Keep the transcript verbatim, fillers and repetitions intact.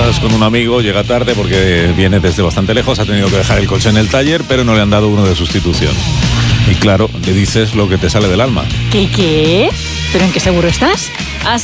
Estás con un amigo, llega tarde porque viene desde bastante lejos, ha tenido que dejar el coche en el taller, pero no le han dado uno de sustitución. Y claro, le dices lo que te sale del alma. ¿Qué qué? ¿Pero en qué seguro estás?